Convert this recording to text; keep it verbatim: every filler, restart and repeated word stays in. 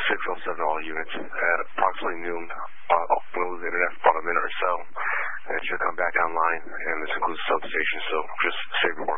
six oh seven all units at approximately noon. Uh, we'll lose internet for about a minute or so, and it should come back online, and this includes the substation, so just stay warm.